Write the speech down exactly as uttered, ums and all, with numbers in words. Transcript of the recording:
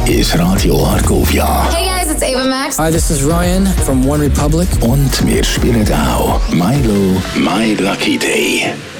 ist Radio Argovia. Hey guys, it's Ava Max. Hi, this is Ryan from One Republic. Und wir spielen auch Milo, My Lucky Day.